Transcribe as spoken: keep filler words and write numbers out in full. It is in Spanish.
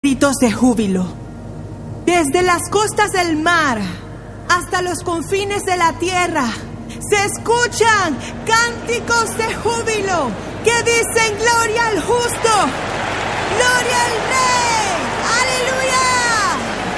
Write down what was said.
gritos de júbilo. Desde las costas del mar hasta los confines de la tierra se escuchan cánticos de júbilo que dicen gloria al justo.